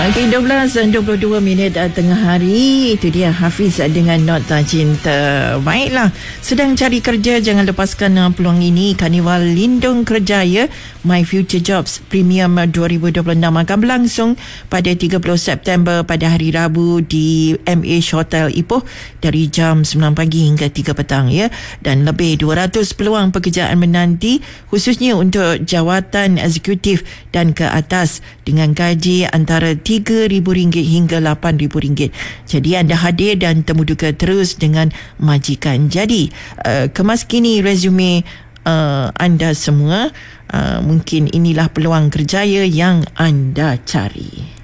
Okey, 12:22 tengah hari. Itu dia Hafiz dengan Nota Cinta. Baiklah, sedang cari kerja, jangan lepaskan peluang ini. Karnival Lindung Kerjaya My Future Jobs Premium 2026 akan berlangsung pada 30 September pada hari Rabu di MH Hotel Ipoh dari jam 9 pagi hingga 3 petang ya. Dan lebih 200 peluang pekerjaan menanti, khususnya untuk jawatan eksekutif dan ke atas, dengan gaji antara RM3,000 hingga RM8,000. Jadi anda hadir dan temuduka terus dengan majikan. Jadi kemas kini resume anda semua. Mungkin inilah peluang kerjaya yang anda cari.